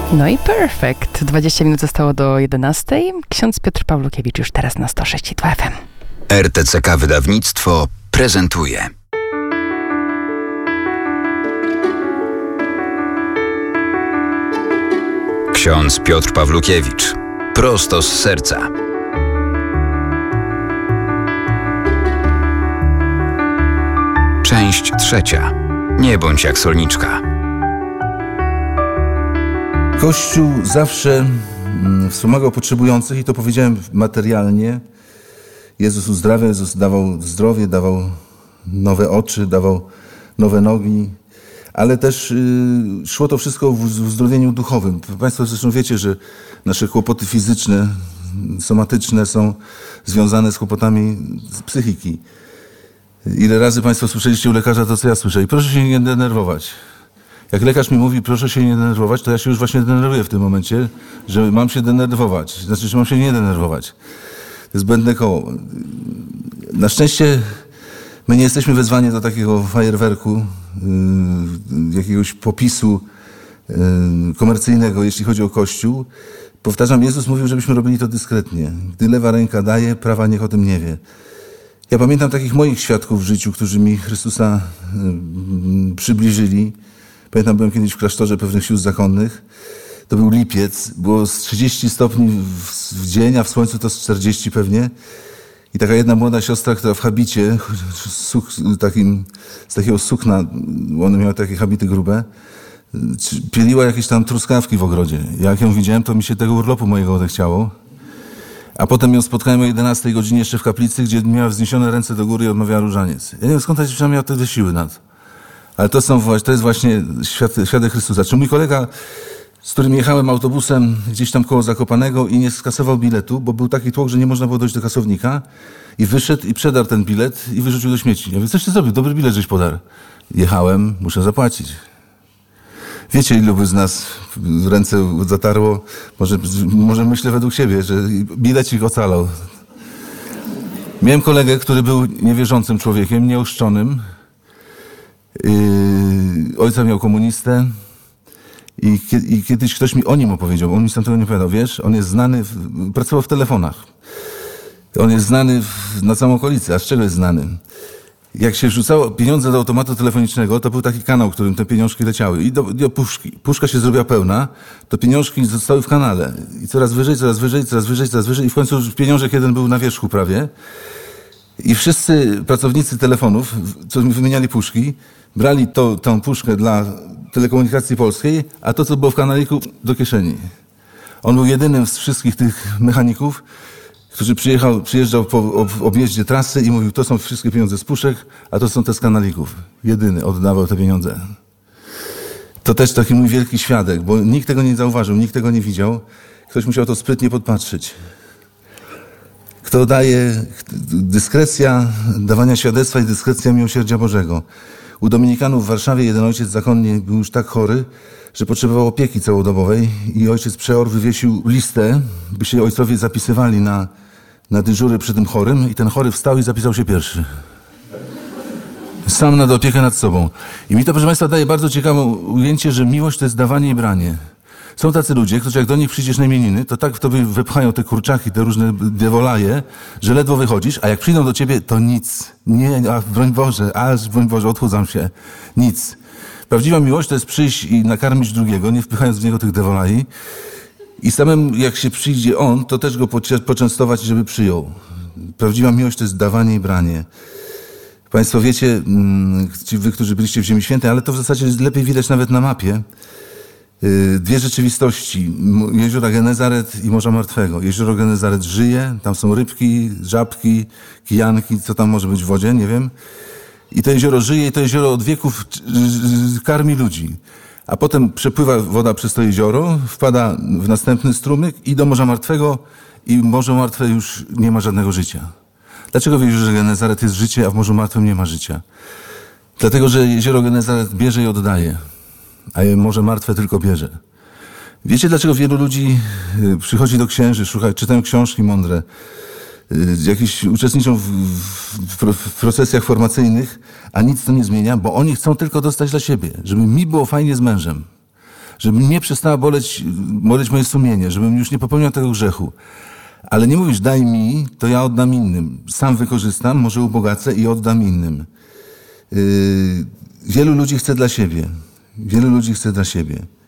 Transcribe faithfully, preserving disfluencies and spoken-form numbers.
No i perfekt. dwadzieścia minut zostało do jedenastej. Ksiądz Piotr Pawlukiewicz już teraz na sto sześć i dwa F M. R T C K Wydawnictwo prezentuje. Ksiądz Piotr Pawlukiewicz. Prosto z serca. Część trzecia. Nie bądź jak solniczka. Kościół zawsze wspomagał potrzebujących i to powiedziałem materialnie. Jezus uzdrawiał, Jezus dawał zdrowie, dawał nowe oczy, dawał nowe nogi, ale też y, szło to wszystko w uzdrowieniu duchowym. Państwo zresztą wiecie, że nasze kłopoty fizyczne, somatyczne są związane z kłopotami z psychiki. Ile razy Państwo słyszeliście u lekarza to, co ja słyszę. I proszę się nie denerwować. Jak lekarz mi mówi, proszę się nie denerwować, to ja się już właśnie denerwuję w tym momencie, że mam się denerwować. Znaczy, że mam się nie denerwować. To jest błędne koło. Na szczęście my nie jesteśmy wezwani do takiego fajerwerku, yy, jakiegoś popisu yy, komercyjnego, jeśli chodzi o Kościół. Powtarzam, Jezus mówił, żebyśmy robili to dyskretnie. Gdy lewa ręka daje, prawa niech o tym nie wie. Ja pamiętam takich moich świadków w życiu, którzy mi Chrystusa yy, przybliżyli. Pamiętam, byłem kiedyś w klasztorze pewnych sióstr zakonnych. To był lipiec, było z trzydzieści stopni w, w dzień, a w słońcu to z czterdzieści pewnie. I taka jedna młoda siostra, która w habicie, suk, takim, z takiego sukna, one miały takie habity grube, pieliła jakieś tam truskawki w ogrodzie. Jak ją widziałem, to mi się tego urlopu mojego odechciało. A potem ją spotkałem o jedenastej godzinie jeszcze w kaplicy, gdzie miała wzniesione ręce do góry i odmawiała różaniec. Ja nie wiem, skąd ta dziewczyna miała tyle siły na to. Ale to, są, to jest właśnie świat, świadek Chrystusa. Czy mój kolega, z którym jechałem autobusem gdzieś tam koło Zakopanego i nie skasował biletu, bo był taki tłok, że nie można było dojść do kasownika i wyszedł i przedarł ten bilet i wyrzucił do śmieci. Ja mówię, coś ty zrobił? Dobry bilet żeś podarł. Jechałem, muszę zapłacić. Wiecie, ilu by z nas ręce zatarło? Może, może myślę według siebie, że bilecik ocalał. Miałem kolegę, który był niewierzącym człowiekiem, nieochrzczonym. Yy, ojca miał komunistę i, i kiedyś ktoś mi o nim opowiedział, on mi sam tego nie powiedział, wiesz, on jest znany, w, pracował w telefonach, on jest znany w, na całą okolicę, a z czego jest znany? Jak się rzucało pieniądze do automatu telefonicznego, to był taki kanał, którym te pieniążki leciały i do, do puszki, puszka się zrobiła pełna, to pieniążki zostały w kanale i coraz wyżej, coraz wyżej, coraz wyżej, coraz wyżej i w końcu już pieniążek jeden był na wierzchu prawie. I wszyscy pracownicy telefonów, co wymieniali puszki, brali to, tą puszkę dla telekomunikacji polskiej, a to, co było w kanaliku, do kieszeni. On był jedynym z wszystkich tych mechaników, który przyjechał, przyjeżdżał po objeździe trasy i mówił, to są wszystkie pieniądze z puszek, a to są te z kanalików. Jedyny oddawał te pieniądze. To też taki mój wielki świadek, bo nikt tego nie zauważył, nikt tego nie widział. Ktoś musiał to sprytnie podpatrzyć. Kto daje, dyskrecja dawania świadectwa i dyskrecja miłosierdzia Bożego. U Dominikanów w Warszawie jeden ojciec zakonnie był już tak chory, że potrzebował opieki całodobowej i ojciec Przeor wywiesił listę, by się ojcowie zapisywali na, na dyżury przy tym chorym i ten chory wstał i zapisał się pierwszy. Sam nad opiekę nad sobą. I mi to, proszę Państwa, daje bardzo ciekawe ujęcie, że miłość to jest dawanie i branie. Są tacy ludzie, którzy jak do nich przyjdziesz na imieniny, to tak w tobie wepchają te kurczaki, te różne dewolaje, że ledwo wychodzisz, a jak przyjdą do ciebie, to nic. Nie, a broń Boże, aż broń Boże, odchudzam się. Nic. Prawdziwa miłość to jest przyjść i nakarmić drugiego, nie wpychając w niego tych dewolai. I samym jak się przyjdzie on, to też go poczęstować, żeby przyjął. Prawdziwa miłość to jest dawanie i branie. Państwo wiecie, ci wy, którzy byliście w Ziemi Świętej, ale to w zasadzie lepiej widać nawet na mapie. Dwie rzeczywistości. Jeziora Genezaret i Morza Martwego. Jezioro Genezaret żyje, tam są rybki, żabki, kijanki, co tam może być w wodzie, nie wiem. I to jezioro żyje i to jezioro od wieków karmi ludzi. A potem przepływa woda przez to jezioro, wpada w następny strumyk i do Morza Martwego i Morze Martwe już nie ma żadnego życia. Dlaczego w jeziorze Genezaret jest życie, a w Morzu Martwym nie ma życia? Dlatego, że jezioro Genezaret bierze i oddaje, a Morze Martwe tylko bierze. Wiecie, dlaczego wielu ludzi przychodzi do księży, szuka, czytają książki mądre, jakieś uczestniczą w, w, w procesjach formacyjnych, a nic to nie zmienia, bo oni chcą tylko dostać dla siebie, żeby mi było fajnie z mężem. żeby mnie przestało boleć, boleć moje sumienie, żebym już nie popełniał tego grzechu. Ale nie mówisz, daj mi, to ja oddam innym. Sam wykorzystam, może ubogacę i oddam innym. Yy, wielu ludzi chce dla siebie. Wielu ludzi chce dla siebie.